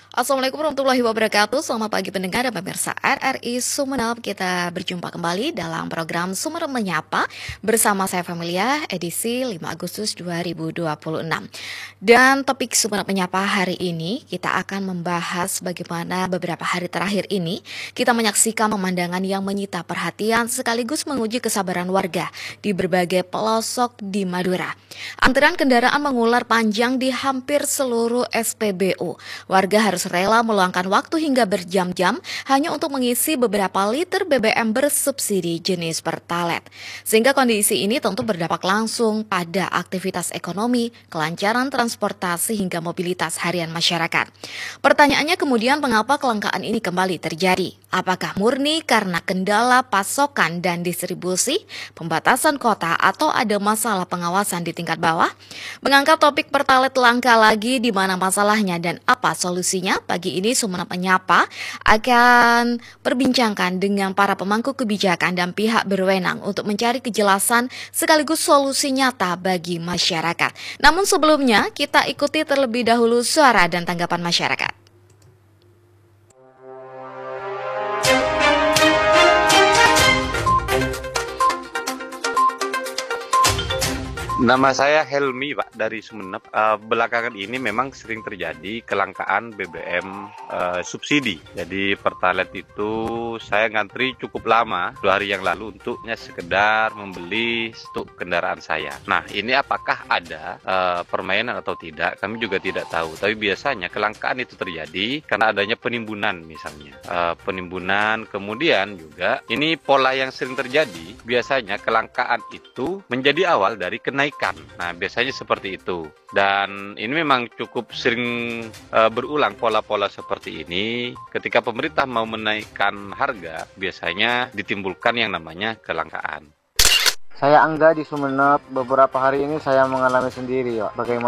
Assalamualaikum warahmatullahi wabarakatuh. Selamat pagi pendengar dan pemirsa RRI Sumeneb. Kita berjumpa kembali dalam program Sumeneb Menyapa bersama saya Familia edisi 5 Agustus 2026. Dan topik Sumeneb Menyapa hari ini kita akan membahas bagaimana beberapa hari terakhir ini kita menyaksikan pemandangan yang menyita perhatian sekaligus menguji kesabaran warga di berbagai pelosok di Madura. Antrian kendaraan mengular panjang di hampir seluruh SPBU. Warga harus rela meluangkan waktu hingga berjam-jam hanya untuk mengisi beberapa liter BBM bersubsidi jenis Pertalite. Sehingga kondisi ini tentu berdampak langsung pada aktivitas ekonomi, kelancaran transportasi hingga mobilitas harian masyarakat. Pertanyaannya kemudian mengapa kelangkaan ini kembali terjadi? Apakah murni karena kendala pasokan dan distribusi, pembatasan kota, atau ada masalah pengawasan di tingkat bawah? Mengangkat topik Pertalite langka lagi di mana masalahnya dan apa solusinya? Pagi ini Sumeneb Menyapa akan perbincangkan dengan para pemangku kebijakan dan pihak berwenang untuk mencari kejelasan sekaligus solusi nyata bagi masyarakat. Namun sebelumnya kita ikuti terlebih dahulu suara dan tanggapan masyarakat. Nama saya Helmi, Pak, dari Sumeneb. Belakangan ini memang sering terjadi kelangkaan BBM subsidi. Jadi Pertalite itu saya ngantri cukup lama, 2 hari yang lalu untuknya sekedar membeli stok kendaraan saya. Nah, ini apakah ada permainan atau tidak? Kami juga tidak tahu. Tapi biasanya kelangkaan itu terjadi karena adanya penimbunan misalnya. Penimbunan, kemudian juga ini pola yang sering terjadi. Biasanya kelangkaan itu menjadi awal dari kenaikan. Nah, biasanya seperti itu. Dan ini memang cukup sering berulang pola-pola seperti ini. Ketika pemerintah mau menaikkan harga, biasanya ditimbulkan yang namanya kelangkaan. Saya Angga di Sumeneb. Beberapa hari ini saya mengalami sendiri, ya. Bagaimana